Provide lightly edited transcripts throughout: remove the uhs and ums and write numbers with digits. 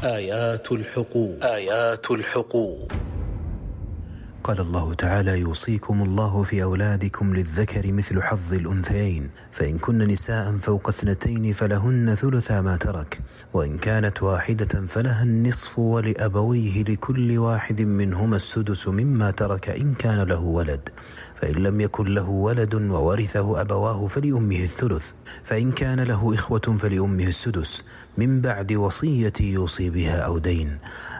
آيات الحقوق. قال الله تعالى: يوصيكم الله في أولادكم للذكر مثل حظ الأنثيين، فإن كن نساء فوق 2 فلهن ثلثا ما ترك، وإن كانت واحدة فلها النصف، ولأبويه لكل واحد منهما السدس مما ترك إن كان له ولد، فإن لم يكن له ولد وورثه أبواه فلأمه الثلث، فإن كان له إخوة فلأمه السدس من بعد وصية يوصي بها أو دين.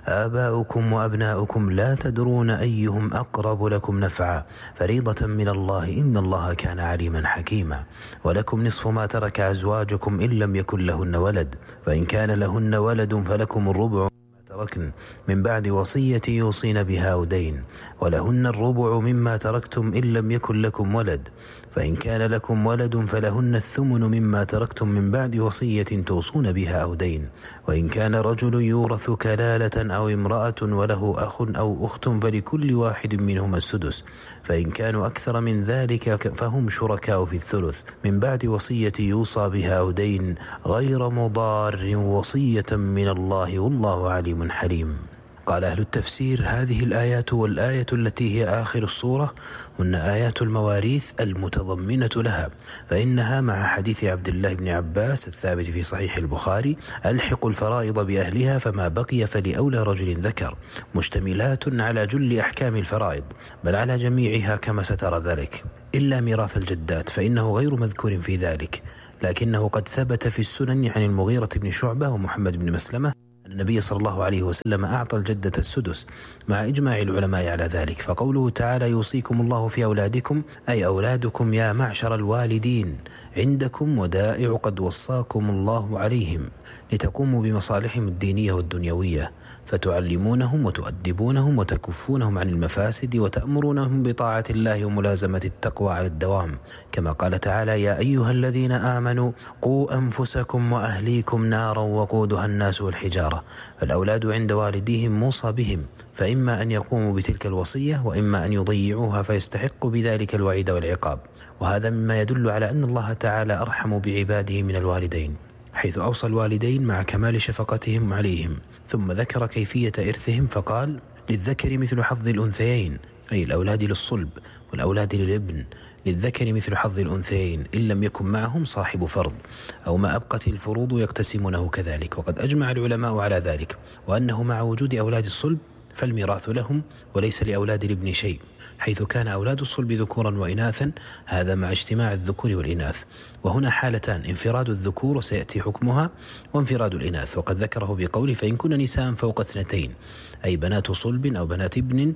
آباؤكم وأبناؤكم لا تدرون أيهم أقرب لكم نفعا، فريضة من الله، إن الله كان عليما حكيما. ولكم نصف ما ترك أزواجكم إن لم يكن لهن ولد، فإن كان لهن ولد فلكم الربع تركن من بعد وصية يوصين بها أو دين، ولهن الربع مما تركتم إن لم يكن لكم ولد، فإن كان لكم ولد فلهن الثمن مما تركتم من بعد وصية توصون بها أو دين. وإن كان رجل يورث كلالة أو امرأة وله أخ أو أخت فلكل واحد منهما السدس، فإن كانوا أكثر من ذلك فهم شركاء في الثلث من بعد وصية يوصى بها أو دين، غير مضار، وصية من الله، والله عليم حليم. قال أهل التفسير: هذه الآيات والآية التي هي آخر السورة هن آيات المواريث المتضمنة لها، فإنها مع حديث عبد الله بن عباس الثابت في صحيح البخاري: ألحقوا الفرائض بأهلها فما بقي فلأولى رجل ذكر، مشتملات على جل أحكام الفرائض، بل على جميعها كما سترى ذلك، إلا ميراث الجدات فإنه غير مذكور في ذلك، لكنه قد ثبت في السنن عن المغيرة بن شعبة ومحمد بن مسلمة أن النبي صلى الله عليه وسلم أعطى الجدة السدس مع إجماع العلماء على ذلك. فقوله تعالى: يوصيكم الله في أولادكم، أي أولادكم يا معشر الوالدين، عندكم ودائع قد وصاكم الله عليهم لتقوموا بمصالحهم الدينية والدنيوية، فتعلمونهم وتؤدبونهم وتكفونهم عن المفاسد وتأمرونهم بطاعة الله وملازمة التقوى على الدوام، كما قال تعالى: يا أيها الذين آمنوا قوا أنفسكم وأهليكم نارا وقودها الناس والحجارة. فالأولاد عند والديهم موصى بهم، فإما أن يقوموا بتلك الوصية وإما أن يضيعوها فيستحقوا بذلك الوعيد والعقاب. وهذا مما يدل على أن الله تعالى أرحم بعباده من الوالدين، حيث أوصى الوالدين مع كمال شفقتهم عليهم، ثم ذكر كيفية إرثهم فقال: للذكر مثل حظ الأنثيين، أي الأولاد للصلب والأولاد للابن، للذكر مثل حظ الأنثيين إن لم يكن معهم صاحب فرض، أو ما أبقت الفروض يقتسمونه كذلك. وقد أجمع العلماء على ذلك، وأنه مع وجود أولاد الصلب فالميراث لهم وليس لأولاد الابن شيء، حيث كان أولاد الصلب ذكورا وإناثا، هذا مع اجتماع الذكور والإناث. وهنا حالتان: انفراد الذكور وسيأتي حكمها، وانفراد الإناث، وقد ذكره بقوله: فإن كن نساء فوق 2 أي بنات صلب أو بنات ابن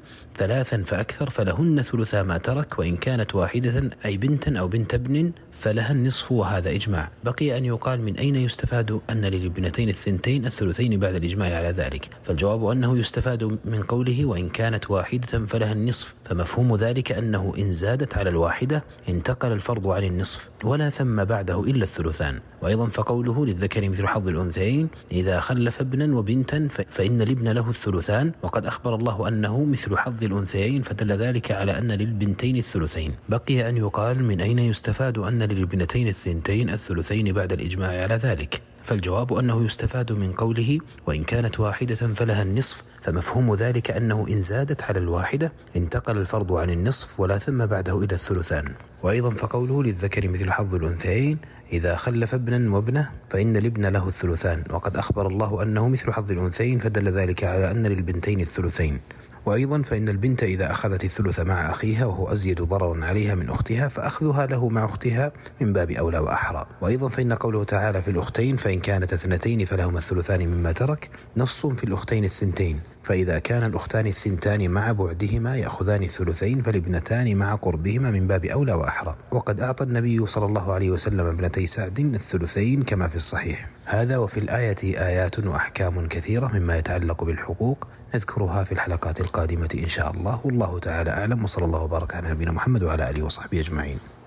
3 فأكثر فلهن ثلثا ما ترك، وإن كانت واحدة أي بنتا أو بنت ابن فلها النصف، وهذا إجماع. بقي أن يقال: من أين يستفاد أن للابنتين 2 الثلثين بعد الإجماع على ذلك؟ فالجواب أنه يستفاد من قوله: وإن كانت واحدة فلها النصف، فمفهوم ذلك أنه إن زادت على الواحدة انتقل الفرض عن النصف، ولا ثم بعده إلا الثلثان. وأيضا فقوله: للذكر مثل حظ الأنثيين، إذا خلف ابنا وبنتا فإن الابن له الثلثان، وقد أخبر الله أنه مثل حظ الأنثيين، فدل ذلك على أن للبنتين الثلثين. بقي أن يقال: من أين يستفاد أن للبنتين 2 الثلثين بعد الإجماع على ذلك؟ فالجواب أنه يستفاد من قوله: وإن كانت واحدة فلها النصف، فمفهوم ذلك أنه إن زادت على الواحدة انتقل الفرض عن النصف، ولا ثم بعده إلى الثلثان. وأيضا فقوله: للذكر مثل حظ الأنثيين، إذا خلف ابنا وابنه فإن الابن له الثلثان، وقد أخبر الله أنه مثل حظ الأنثيين، فدل ذلك على أن للبنتين الثلثين. وأيضا فإن البنت إذا أخذت الثلث مع أخيها وهو أزيد ضررا عليها من أختها، فأخذها له مع أختها من باب أولى وأحرى. وأيضا فإن قوله تعالى في الأختين: فإن كانت 2 فلهما الثلثان مما ترك، نص في الأختين 2، فإذا كان الأختان 2 مع بعدهما يأخذان الثلثين، فالابنتان مع قربهما من باب أولى وأحرى. وقد أعطى النبي صلى الله عليه وسلم ابنتي سعد الثلثين كما في الصحيح. هذا وفي الآية آيات وأحكام كثيرة مما يتعلق بالحقوق، نذكرها في الحلقات القادمة إن شاء الله، والله تعالى أعلم، وصلى الله وبارك على نبينا محمد وعلى آله وصحبه أجمعين.